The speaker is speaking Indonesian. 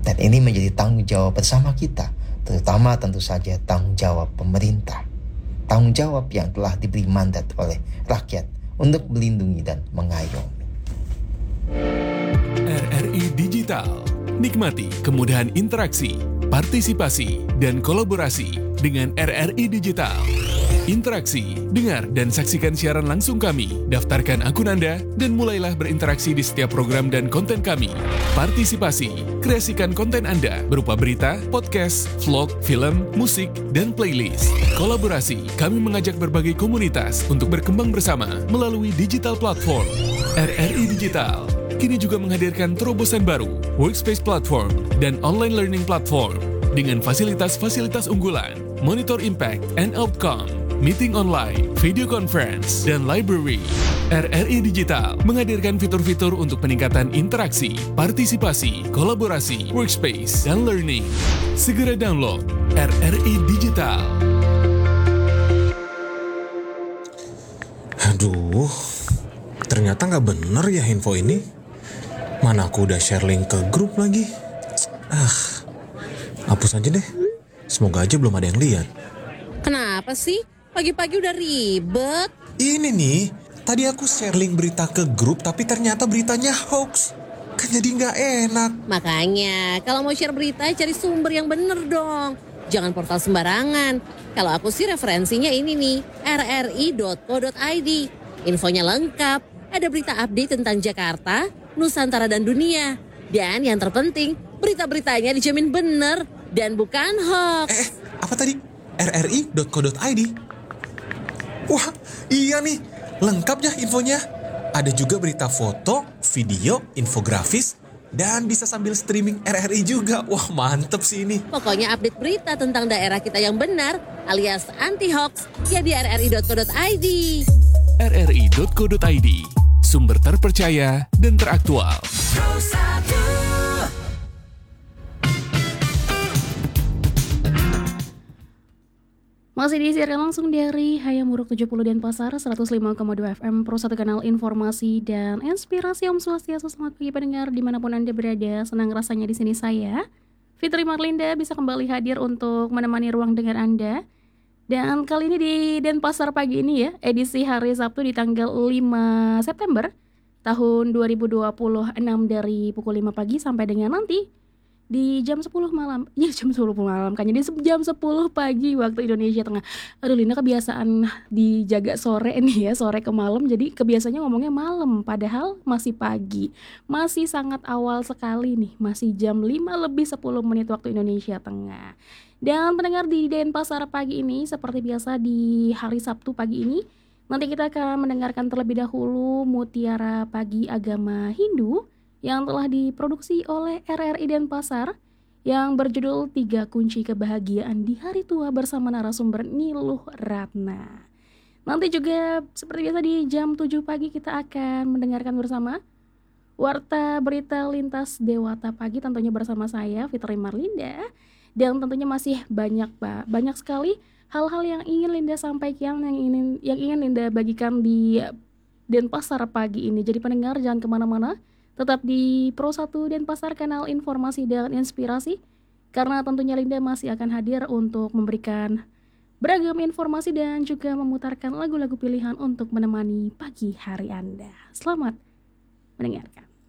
Dan ini menjadi tanggung jawab bersama kita, terutama tentu saja tanggung jawab pemerintah. Tanggung jawab yang telah diberi mandat oleh rakyat untuk melindungi dan mengayomi. RRI Digital. Nikmati kemudahan interaksi, partisipasi, dan kolaborasi dengan RRI Digital. Interaksi, dengar dan saksikan siaran langsung kami. Daftarkan akun Anda dan mulailah berinteraksi di setiap program dan konten kami. Partisipasi, kreasikan konten Anda berupa berita, podcast, vlog, film, musik, dan playlist. Kolaborasi, kami mengajak berbagai komunitas untuk berkembang bersama melalui digital platform. RRI Digital kini juga menghadirkan terobosan baru, workspace platform, dan online learning platform dengan fasilitas-fasilitas unggulan, monitor impact and outcome, meeting online, video conference, dan library. RRI Digital menghadirkan fitur-fitur untuk peningkatan interaksi, partisipasi, kolaborasi, workspace, dan learning. Segera download RRI Digital. Aduh, ternyata nggak bener ya info ini. Mana aku udah share link ke grup lagi. Hapus aja deh. Semoga aja belum ada yang lihat. Kenapa sih? Pagi-pagi udah ribet. Ini nih, tadi aku share link berita ke grup tapi ternyata beritanya hoax. Kan jadi nggak enak. Makanya, kalau mau share berita cari sumber yang bener dong. Jangan portal sembarangan. Kalau aku sih referensinya ini nih, rri.co.id. Infonya lengkap, ada berita update tentang Jakarta, Nusantara dan dunia. Dan yang terpenting, berita-beritanya dijamin bener dan bukan hoax. Apa tadi? rri.co.id. Wah, iya nih, lengkap ya infonya. Ada juga berita foto, video, infografis, dan bisa sambil streaming RRI juga. Wah, mantep sih ini. Pokoknya update berita tentang daerah kita yang benar alias anti-hoax ya di rri.co.id. rri.co.id, sumber terpercaya dan teraktual. Masih disiarkan langsung dari Hayam Buruk 70 Denpasar 105,2 FM Pro 1 kanal informasi dan inspirasi. Om Swastiastu, selamat pagi pendengar dimanapun Anda berada. Senang rasanya di sini saya, Fitri Marlinda, bisa kembali hadir untuk menemani ruang dengar Anda. Dan kali ini di Denpasar pagi ini ya, edisi hari Sabtu di tanggal 5 September tahun 2026 dari pukul 5 pagi sampai dengan nanti di jam 10 malam. Ya jam 10 malam kan, jadi jam 10 pagi waktu Indonesia Tengah. Aduh Lina, kebiasaan dijaga sore nih ya, sore ke malam, jadi kebiasaannya ngomongnya malam, padahal masih pagi. Masih sangat awal sekali nih, masih jam 5 lebih 10 menit waktu Indonesia Tengah. Dan pendengar di Denpasar pagi ini, seperti biasa di hari Sabtu pagi ini, nanti kita akan mendengarkan terlebih dahulu Mutiara Pagi Agama Hindu yang telah diproduksi oleh RRI Denpasar yang berjudul 3 Kunci Kebahagiaan di Hari Tua bersama narasumber Niluh Ratna. Nanti juga seperti biasa di jam 7 pagi kita akan mendengarkan bersama Warta Berita Lintas Dewata Pagi, tentunya bersama saya Fitri Marlinda. Dan tentunya masih banyak sekali hal-hal yang ingin Linda sampaikan, yang ingin Linda bagikan di Denpasar pagi ini. Jadi pendengar jangan kemana-mana, tetap di Pro 1 Denpasar, kanal informasi dan inspirasi, karena tentunya Linda masih akan hadir untuk memberikan beragam informasi dan juga memutarkan lagu-lagu pilihan untuk menemani pagi hari Anda. Selamat mendengarkan.